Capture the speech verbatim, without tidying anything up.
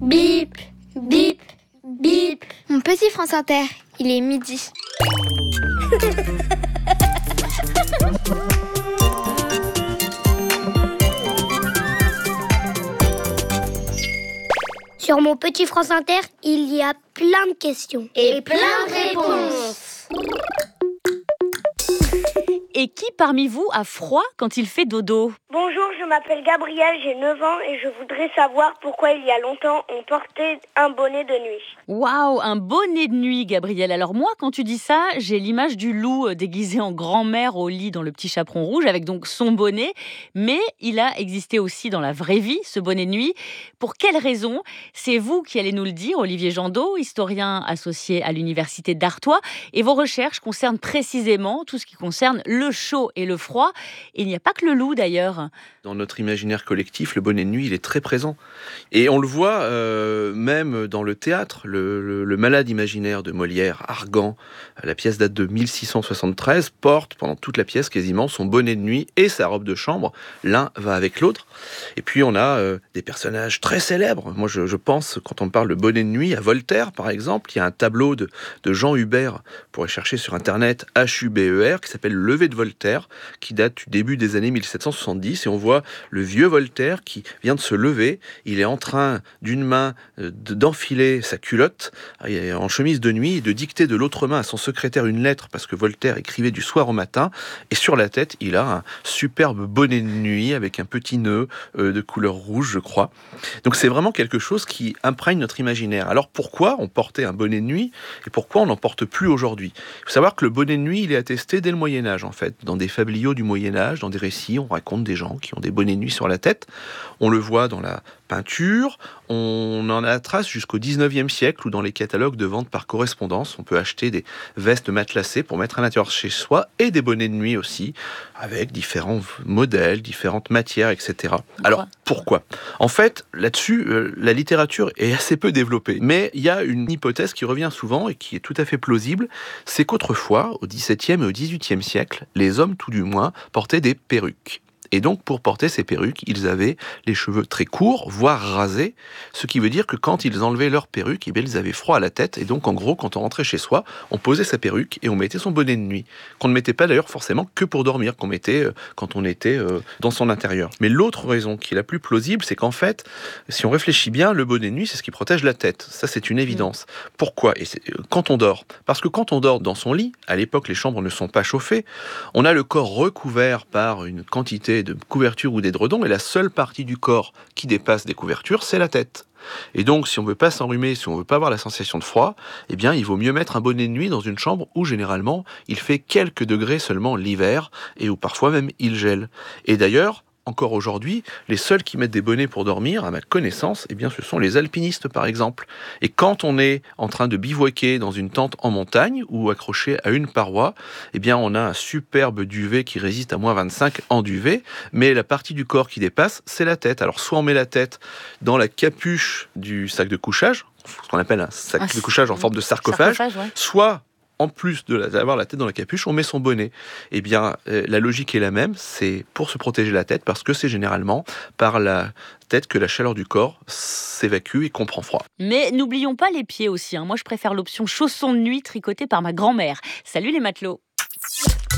Bip, bip, bip. Mon petit France Inter, il est midi. Sur mon petit France Inter, il y a plein de questions. Et plein de réponses. Et qui parmi vous a froid quand il fait dodo ? Bonjour, je m'appelle Gabriel, j'ai neuf ans et je voudrais savoir pourquoi il y a longtemps on portait un bonnet de nuit. Waouh, un bonnet de nuit, Gabriel. Alors moi, quand tu dis ça, j'ai l'image du loup déguisé en grand-mère au lit dans Le Petit Chaperon Rouge avec donc son bonnet. Mais il a existé aussi dans la vraie vie, ce bonnet de nuit. Pour quelle raison ? C'est vous qui allez nous le dire, Olivier Jandot, historien associé à l'université d'Artois. Et vos recherches concernent précisément tout ce qui concerne le chaud et le froid. Et il n'y a pas que le loup d'ailleurs. Dans notre imaginaire collectif, le bonnet de nuit, il est très présent. Et on le voit euh, même dans le théâtre. Le, le, le malade imaginaire de Molière, Argan, la pièce date de mille six cent soixante-treize, porte pendant toute la pièce quasiment son bonnet de nuit et sa robe de chambre. L'un va avec l'autre. Et puis on a euh, des personnages très célèbres. Moi je, je pense, quand on parle de bonnet de nuit, à Voltaire par exemple. Il y a un tableau de, de Jean Hubert, vous pourrez chercher sur internet, H U B E R, qui s'appelle Le lever de Voltaire, qui date du début des années mille sept cent soixante-dix. Et on voit le vieux Voltaire qui vient de se lever. Il est en train, d'une main, d'enfiler sa culotte en chemise de nuit et de dicter de l'autre main à son secrétaire une lettre, parce que Voltaire écrivait du soir au matin. Et sur la tête, il a un superbe bonnet de nuit avec un petit nœud de couleur rouge, je crois. Donc c'est vraiment quelque chose qui imprègne notre imaginaire. Alors pourquoi on portait un bonnet de nuit et pourquoi on n'en porte plus aujourd'hui ? Il faut savoir que le bonnet de nuit, il est attesté dès le Moyen-Âge, en fait. Dans des fabliaux du Moyen-Âge, dans des récits, on raconte des gens qui ont des bonnets de nuit sur la tête. On le voit dans la peinture, on en a la trace jusqu'au dix-neuvième siècle, où dans les catalogues de vente par correspondance, on peut acheter des vestes matelassées pour mettre à l'intérieur chez soi, et des bonnets de nuit aussi, avec différents modèles, différentes matières, et cetera. Alors, pourquoi ? En fait, là-dessus, euh, la littérature est assez peu développée, mais il y a une hypothèse qui revient souvent et qui est tout à fait plausible, c'est qu'autrefois, au dix-septième et au dix-huitième siècle, les hommes, tout du moins, portaient des perruques. Et donc, pour porter ces perruques, ils avaient les cheveux très courts, voire rasés, ce qui veut dire que quand ils enlevaient leurs perruques, eh bien, ils avaient froid à la tête. Et donc, en gros, quand on rentrait chez soi, on posait sa perruque et on mettait son bonnet de nuit, qu'on ne mettait pas d'ailleurs forcément que pour dormir, qu'on mettait euh, quand on était euh, dans son intérieur. Mais l'autre raison qui est la plus plausible, c'est qu'en fait, si on réfléchit bien, le bonnet de nuit, c'est ce qui protège la tête. Ça, c'est une évidence. Mmh. Pourquoi ? Et c'est, euh, quand on dort. Parce que quand on dort dans son lit, à l'époque, les chambres ne sont pas chauffées, on a le corps recouvert par une quantité de couverture ou d'édredons, et la seule partie du corps qui dépasse des couvertures, c'est la tête. Et donc, si on ne veut pas s'enrhumer, si on ne veut pas avoir la sensation de froid, eh bien, il vaut mieux mettre un bonnet de nuit dans une chambre où, généralement, il fait quelques degrés seulement l'hiver, et où parfois même il gèle. Et d'ailleurs, encore aujourd'hui, les seuls qui mettent des bonnets pour dormir, à ma connaissance, eh bien, ce sont les alpinistes, par exemple. Et quand on est en train de bivouaquer dans une tente en montagne ou accroché à une paroi, eh bien, on a un superbe duvet qui résiste à moins vingt-cinq en duvet, mais la partie du corps qui dépasse, c'est la tête. Alors, soit on met la tête dans la capuche du sac de couchage, ce qu'on appelle un sac ah, de couchage en forme de sarcophage, sarcophage ouais. soit en plus de d'avoir la tête dans la capuche, on met son bonnet. Eh bien, euh, la logique est la même, c'est pour se protéger la tête, parce que c'est généralement par la tête que la chaleur du corps s'évacue et qu'on prend froid. Mais n'oublions pas les pieds aussi. Hein. Moi, je préfère l'option chaussons de nuit tricotés par ma grand-mère. Salut les matelots.